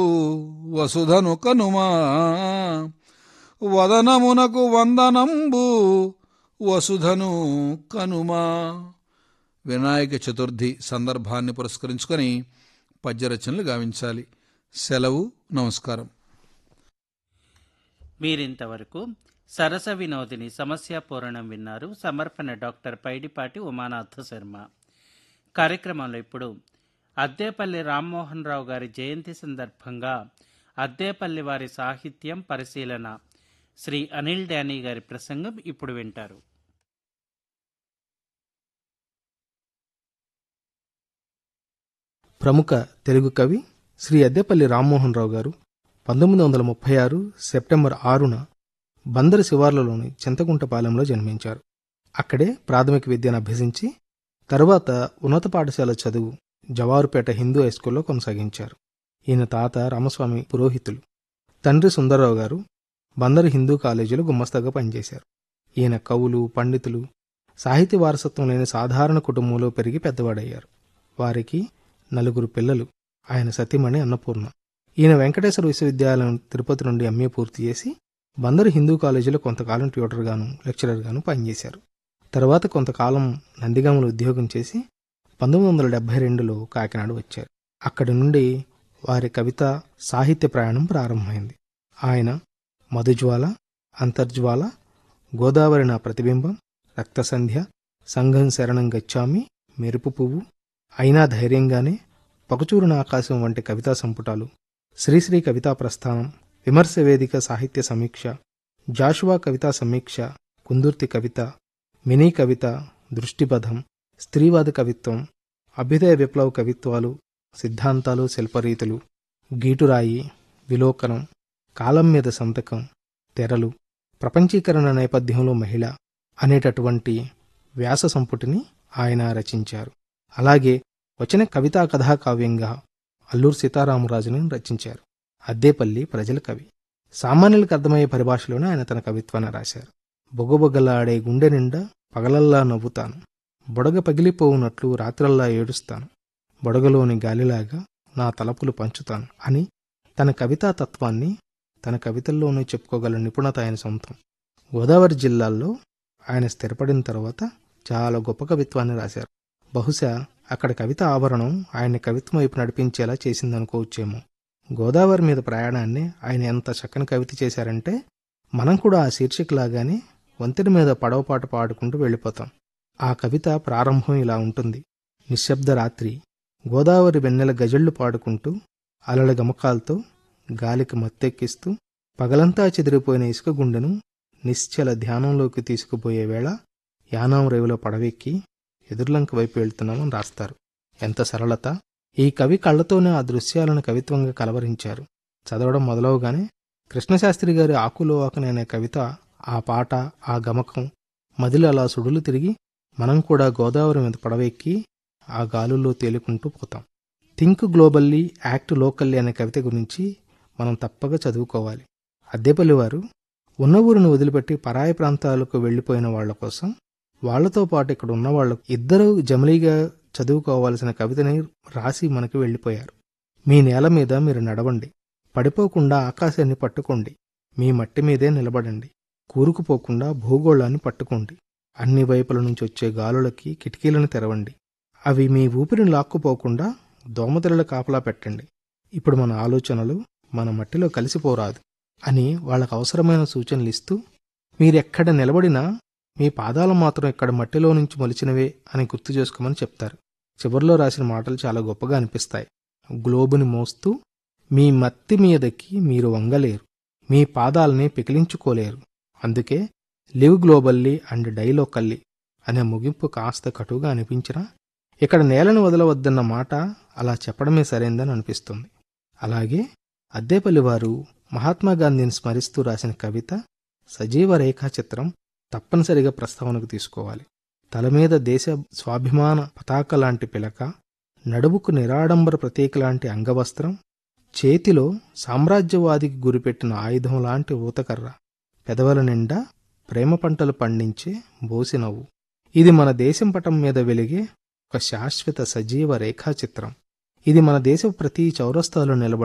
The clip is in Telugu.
వసుధను కనుమా వదనమునకు వందనంబు వసుధను కనుమా. వినాయక చతుర్థి సందర్భాన్ని పురస్కరించుకొని పద్యరచనలు గావించాలి. సెలవు. నమస్కారం. మీరింతవరకు సరస వినోదిని సమస్య పూరణం విన్నారు. సమర్పణ డాక్టర్ పైడిపాటి ఉమానాథ శర్మ. కార్యక్రమంలో ఇప్పుడు అద్దేపల్లి రామ్మోహన్ రావు గారి జయంతి సందర్భంగా అద్దేపల్లి వారి సాహిత్యం పరిశీలన శ్రీ అనిల్ డానీ గారి ప్రసంగం ఇప్పుడు వింటారు. ప్రముఖ తెలుగు కవి శ్రీ అద్దేపల్లి రామ్మోహన్ రావు గారు 1936 సెప్టెంబర్ 6న బందరు శివార్లలోని చింతకుంటపాలెంలో జన్మించారు. అక్కడే ప్రాథమిక విద్యను అభ్యసించి తరువాత ఉన్నత పాఠశాల చదువు జవారుపేట హిందూ హైస్కూల్లో కొనసాగించారు. ఈయన తాత రామస్వామి పురోహితులు, తండ్రి సుందరరావు గారు బందరు హిందూ కాలేజీలో గుమ్మస్తాగా పనిచేశారు. ఈయన కవులు, పండితులు, సాహితీ వారసత్వం లేని సాధారణ కుటుంబంలో పెరిగి పెద్దవాడయ్యారు. వారికి 4 పిల్లలు. ఆయన సతీమణి అన్నపూర్ణ. ఈయన వెంకటేశ్వర విశ్వవిద్యాలయం తిరుపతి నుండి ఎంఏ పూర్తి చేసి బందరు హిందూ కాలేజీలో కొంతకాలం ట్యూటర్గాను లెక్చరర్గాను పనిచేశారు. తర్వాత కొంతకాలం నందిగామలో ఉద్యోగం చేసి 1972లో కాకినాడ వచ్చారు. అక్కడి నుండి వారి కవిత సాహిత్య ప్రయాణం ప్రారంభమైంది. ఆయన మధుజ్వాల, అంతర్జ్వాల, గోదావరి నా ప్రతిబింబం, రక్తసంధ్య, సంఘం శరణం గచ్చామి, మెరుపు పువ్వు, అయినా ధైర్యంగానే, పకుచూరున ఆకాశం వంటి కవితా సంపుటాలు, శ్రీశ్రీ కవితా ప్రస్థానం, విమర్శ వేదిక సాహిత్య సమీక్ష, జాషువా కవితా సమీక్ష, కుందుర్తి కవిత, మినీ కవిత, దృష్టిపథం, స్త్రీవాద కవిత్వం, అభ్యుదయ విప్లవ కవిత్వాలు, సిద్ధాంతాలు, శిల్పరీతులు, గీటురాయి, విలోకనం, కాలం మీద సంతకం, తెరలు, ప్రపంచీకరణ నేపథ్యంలో మహిళ అనేటటువంటి వ్యాస సంపుటిని ఆయన రచించారు. అలాగే వచన కవితా కథాకావ్యంగా అల్లూరు సీతారామరాజుని రచించారు. అద్దేపల్లి ప్రజల కవి. సామాన్యులకు అర్థమయ్యే పరిభాషలోనే ఆయన తన కవిత్వాన్ని రాశారు. బొగబొగలాడే గుండె నిండా పగలల్లా నవ్వుతాను, బొడగ పగిలిపోవునట్లు రాత్రల్లా ఏడుస్తాను, బొడగలోని గాలిలాగా నా తలపులు పంచుతాను అని తన కవితా తత్వాన్ని తన కవితల్లోనే చెప్పుకోగల నిపుణత ఆయన సొంతం. గోదావరి జిల్లాల్లో ఆయన స్థిరపడిన తర్వాత చాలా గొప్ప కవిత్వాన్ని రాశారు. బహుశా అక్కడ కవిత ఆభరణం ఆయన్ని కవిత్వం వైపు నడిపించేలా చేసిందనుకోవచ్చేమో. గోదావరి మీద ప్రయాణాన్ని ఆయన ఎంత చక్కని కవిత చేశారంటే మనం కూడా ఆ శీర్షికలాగానే వంతెన మీద పడవపాట పాడుకుంటూ వెళ్ళిపోతాం. ఆ కవిత ప్రారంభం ఇలా ఉంటుంది. నిశ్శబ్ద రాత్రి, గోదావరి వెన్నెల గజళ్లు పాడుకుంటూ అలల గమకాలతో గాలికి మత్తెక్కిస్తూ పగలంతా చెదిరిపోయిన ఇసుక గుండెను నిశ్చల ధ్యానంలోకి తీసుకుపోయే వేళ యానాం రేవులో పడవెక్కి ఎదుర్లంక వైపు వెళ్తున్నామని రాస్తారు. ఎంత సరళత! ఈ కవి కళ్లతోనే ఆ దృశ్యాలను కవిత్వంగా కలవరించారు. చదవడం మొదలవగానే కృష్ణశాస్త్రి గారి ఆకులో ఆకునే అనే కవిత, ఆ పాట, ఆ గమకం మదిలో అలా సుడులు తిరిగి మనం కూడా గోదావరి మీద పడవెక్కి ఆ గాలుల్లో తేలుకుంటూ పోతాం. థింక్ గ్లోబల్లీ, యాక్ట్ లోకల్లీ అనే కవిత గురించి మనం తప్పగా చదువుకోవాలి. అద్దేపల్లి వారు ఉన్న ఊరిని వదిలిపెట్టి పరాయి ప్రాంతాలకు వెళ్లిపోయిన వాళ్ల కోసం, వాళ్లతో పాటు ఇక్కడ ఉన్నవాళ్లు ఇద్దరూ జమలీగా చదువుకోవాల్సిన కవితని రాసి మనకి వెళ్ళిపోయారు. మీ నేల మీద మీరు నడవండి, పడిపోకుండా ఆకాశాన్ని పట్టుకోండి, మీ మట్టి మీదే నిలబడండి, కూరుకుపోకుండా భూగోళాన్ని పట్టుకోండి, అన్ని వైపుల నుంచి వచ్చే గాలులకి కిటికీలను తెరవండి, అవి మీ ఊపిరిని లాక్కుపోకుండా దోమతెరల కాపలా పెట్టండి. ఇప్పుడు మన ఆలోచనలు మన మట్టిలో కలిసిపోరాదు అని వాళ్ళకు అవసరమైన సూచనలు ఇస్తూ, మీరెక్కడ నిలబడినా మీ పాదాలు మాత్రం ఇక్కడ మట్టిలో నుంచి మొలిచినవే అని గుర్తు చేసుకోమని చెప్తారు. చివర్లో రాసిన మాటలు చాలా గొప్పగా అనిపిస్తాయి. గ్లోబుని మోస్తూ మీ మత్తి మీదకి మీరు వంగలేరు, మీ పాదాలని పికిలించుకోలేరు, అందుకే live globally and die locally అనే ముగింపు కాస్త కటుగా అనిపించినా ఇక్కడ నేలను వదలవద్దన్న మాట అలా చెప్పడమే సరైందని అనిపిస్తుంది. అలాగే అద్దేపల్లి వారు మహాత్మాగాంధీని స్మరిస్తూ రాసిన కవిత సజీవ రేఖాచిత్రం తప్పనిసరిగా ప్రస్తావనకు తీసుకోవాలి. తల మీద దేశ స్వాభిమాన పతాక లాంటి పిలక, నడుముకు నిరాడంబర ప్రతీక లాంటి అంగవస్త్రం, చేతిలో సామ్రాజ్యవాదికి గురిపెట్టిన ఆయుధం లాంటి ఊతకర్ర, పెదవుల నిండా ప్రేమ పంటలు పండించే బోసి నవ్వు. ఇది మన దేశం పటం మీద వెలిగే ఒక శాశ్వత సజీవ రేఖాచిత్రం. ఇది మన దేశ ప్రతి చౌరస్తాలో నిలబడి